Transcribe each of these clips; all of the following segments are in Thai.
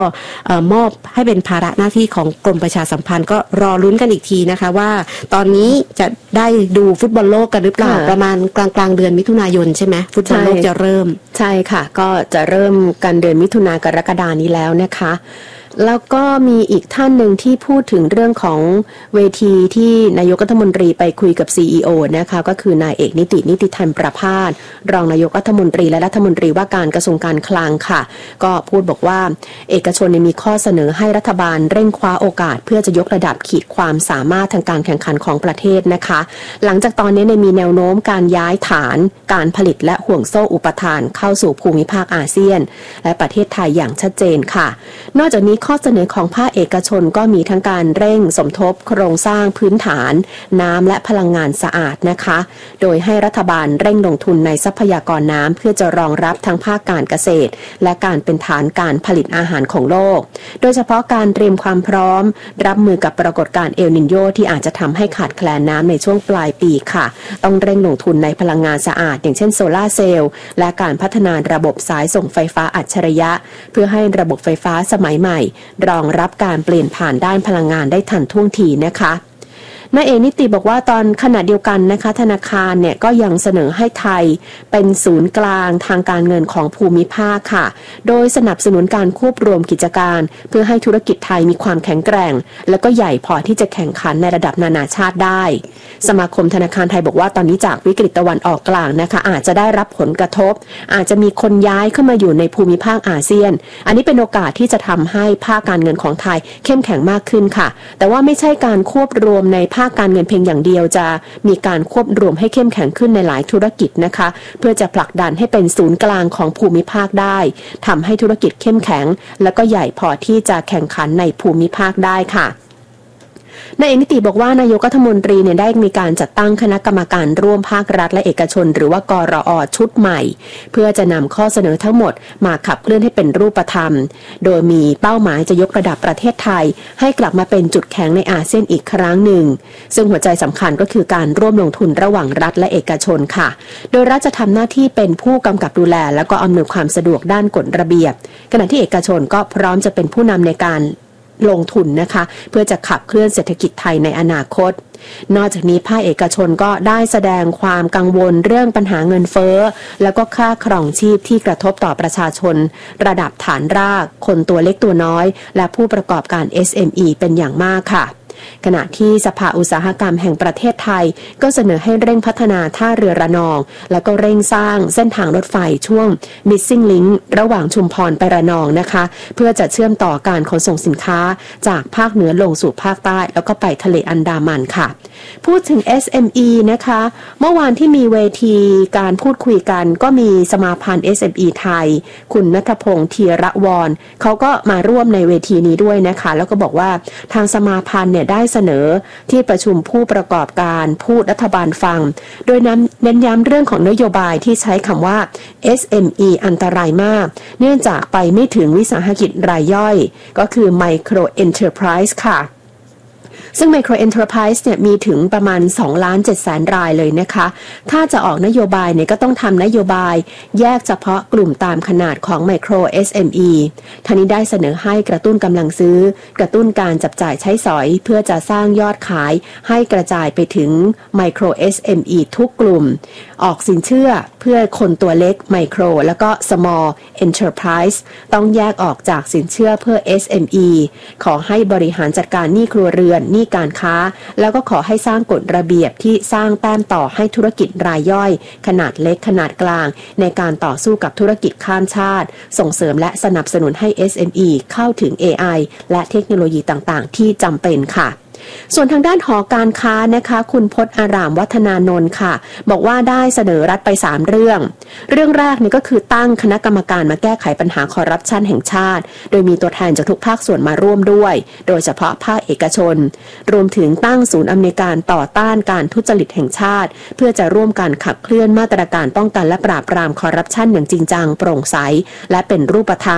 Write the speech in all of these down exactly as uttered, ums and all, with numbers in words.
มอบให้เป็นภาระหน้าที่ของกรมประชาสัมพันธ์ก็รอลุ้นกันอีกทีนะคะว่าตอนนี้จะได้ดูฟุตบอลโลกกันหรือเปล่าประมาณกลางกลางเดือนมิถุนายนใช่ไหมฟุตบอลโลกจะเริ่มใช่ค่ะก็จะเริ่มกันเดือนมิถุนากรกฎานี้แล้วนะคะแล้วก็มีอีกท่านหนึ่งที่พูดถึงเรื่องของเวทีที่นายกรัฐมนตรีไปคุยกับ ซี อี โอ นะคะก็คือนายเอกนิตินิติธรรมประภาสรองนายกรัฐมนตรีและรัฐมนตรีว่าการกระทรวงการคลังค่ะก็พูดบอกว่าเอกชนมีข้อเสนอให้รัฐบาลเร่งคว้าโอกาสเพื่อจะยกระดับขีดความสามารถทางการแข่งขันของประเทศนะคะหลังจากตอนนี้มีแนวโน้มการย้ายฐานการผลิตและห่วงโซ่อุปทานเข้าสู่ภูมิภาคอาเซียนและประเทศไทยอย่างชัดเจนค่ะนอกจากนี้ข้อเสนอของภาคเอกชนก็มีทั้งการเร่งสมทบโครงสร้างพื้นฐานน้ำและพลังงานสะอาดนะคะโดยให้รัฐบาลเร่งลงทุนในทรัพยากรน้ำเพื่อจะรองรับทั้งภาคการเกษตรและการเป็นฐานการผลิตอาหารของโลกโดยเฉพาะการเตรียมความพร้อมรับมือกับปรากฏการณ์เอลนิโญที่อาจจะทำให้ขาดแคลนน้ำในช่วงปลายปีค่ะต้องเร่งลงทุนในพลังงานสะอาดอย่างเช่นโซลาร์เซลล์และการพัฒนาระบบสายส่งไฟฟ้าอัจฉริยะเพื่อให้ระบบไฟฟ้าสมัยใหม่รองรับการเปลี่ยนผ่านด้านพลังงานได้ทันท่วงทีนะคะนายเอกนิติบอกว่าตอนขณะเดียวกันนะคะธนาคารเนี่ยก็ยังเสนอให้ไทยเป็นศูนย์กลางทางการเงินของภูมิภาคค่ะโดยสนับสนุนการควบรวมกิจการเพื่อให้ธุรกิจไทยมีความแข็งแกร่งและก็ใหญ่พอที่จะแข่งขันในระดับนานาชาติได้สมาคมธนาคารไทยบอกว่าตอนนี้จากวิกฤตตะวันออกกลางนะคะอาจจะได้รับผลกระทบอาจจะมีคนย้ายเข้ามาอยู่ในภูมิภาคอาเซียนอันนี้เป็นโอกาสที่จะทำให้ภาคการเงินของไทยเข้มแข็งมากขึ้นค่ะแต่ว่าไม่ใช่การควบรวมในภาคการเงินเพียงอย่างเดียวจะมีการควบรวมให้เข้มแข็งขึ้นในหลายธุรกิจนะคะเพื่อจะผลักดันให้เป็นศูนย์กลางของภูมิภาคได้ทำให้ธุรกิจเข้มแข็งและก็ใหญ่พอที่จะแข่งขันในภูมิภาคได้ค่ะนายเอกนิติบอกว่านายกรัฐมนตรีเนี่ยได้มีการจัดตั้งคณะกรรมการร่วมภาครัฐและเอกชนหรือว่ากรอ.ชุดใหม่เพื่อจะนำข้อเสนอทั้งหมดมาขับเคลื่อนให้เป็นรูปธรรมโดยมีเป้าหมายจะยกระดับประเทศไทยให้กลับมาเป็นจุดแข็งในอาเซียนอีกครั้งหนึ่งซึ่งหัวใจสำคัญก็คือการร่วมลงทุนระหว่างรัฐและเอกชนค่ะโดยรัฐจะทำหน้าที่เป็นผู้กำกับดูแลและก็อำนวยความสะดวกด้านกฎระเบียบขณะที่เอกชนก็พร้อมจะเป็นผู้นำในการลงทุนนะคะเพื่อจะขับเคลื่อนเศรษฐกิจไทยในอนาคตนอกจากนี้ภาคเอกชนก็ได้แสดงความกังวลเรื่องปัญหาเงินเฟ้อแล้วก็ค่าครองชีพที่กระทบต่อประชาชนระดับฐานรากคนตัวเล็กตัวน้อยและผู้ประกอบการ เอส เอ็ม อี เป็นอย่างมากค่ะขณะที่สภาอุตสาหกรรมแห่งประเทศไทยก็เสนอให้เร่งพัฒนาท่าเรือระนองแล้วก็เร่งสร้างเส้นทางรถไฟช่วง Missing Link ระหว่างชุมพรไประนองนะคะเพื่อจะเชื่อมต่อการขนส่งสินค้าจากภาคเหนือลงสู่ภาคใต้แล้วก็ไปทะเลอันดามันค่ะพูดถึง เอส เอ็ม อี นะคะเมื่อวานที่มีเวทีการพูดคุยกันก็มีสมาพันธ์ เอส เอ็ม อี ไทยคุณณัฐพงษ์ธีระวรเขาก็มาร่วมในเวทีนี้ด้วยนะคะแล้วก็บอกว่าทางสมาพันธ์เนี่ยได้เสนอที่ประชุมผู้ประกอบการพูดรัฐบาลฟังโดยเน้นย้ำเรื่องของนโยบายที่ใช้คำว่า เอส เอ็ม อี อันตรายมากเนื่องจากไปไม่ถึงวิสาหกิจรายย่อยก็คือ Micro Enterprise ค่ะซึ่ง Micro Enterprise เนี่ยมีถึงประมาณ สองล้านเจ็ดแสน รายเลยนะคะถ้าจะออกนโยบายเนี่ยก็ต้องทำนโยบายแยกเฉพาะกลุ่มตามขนาดของ Micro เอส เอ็ม อี ทางนี้ได้เสนอให้กระตุ้นกำลังซื้อกระตุ้นการจับจ่ายใช้สอยเพื่อจะสร้างยอดขายให้กระจายไปถึง Micro เอส เอ็ม อี ทุกกลุ่มออกสินเชื่อเพื่อคนตัวเล็ก Micro แล้วก็ Small Enterprise ต้องแยกออกจากสินเชื่อเพื่อ เอส เอ็ม อี ขอให้บริหารจัดการหนี้ครัวเรือนหนี้การค้าแล้วก็ขอให้สร้างกฎระเบียบที่สร้างแต้มต่อให้ธุรกิจรายย่อยขนาดเล็กขนาดกลางในการต่อสู้กับธุรกิจข้ามชาติส่งเสริมและสนับสนุนให้ เอส เอ็ม อี เข้าถึง เอ ไอ และเทคโนโลยีต่างๆที่จำเป็นค่ะส่วนทางด้านหอการค้านะคะคุณพจน์อารามวัฒนานนท์ค่ะบอกว่าได้เสนอรัฐไปสามเรื่องเรื่องแรกนี่ก็คือตั้งคณะกรรมการมาแก้ไขปัญหาคอร์รัปชันแห่งชาติโดยมีตัวแทนจากทุกภาคส่วนมาร่วมด้วยโดยเฉพาะภาคเอกชนรวมถึงตั้งศูนย์อำนวยการต่อต้านการทุจริตแห่งชาติเพื่อจะร่วมกันขับเคลื่อนมาตรการป้องกันและปราบปรามคอร์รัปชันอย่างจริงจังโปร่งใสและเป็นรูปธรรม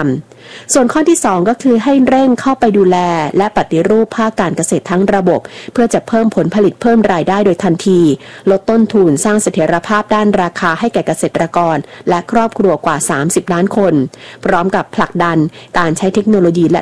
ส่วนข้อที่สองก็คือให้เร่งเข้าไปดูแลและปฏิรูปภาคการเกษตรทั้งระบบเพื่อจะเพิ่มผลผลิตเพิ่มรายได้โดยทันทีลดต้นทุนสร้างเสถียรภาพด้านราคาให้แก่เกษตรกรและครอบครัวกว่าสามสิบล้านคนพร้อมกับผลักดันการใช้เทคโนโลยีและ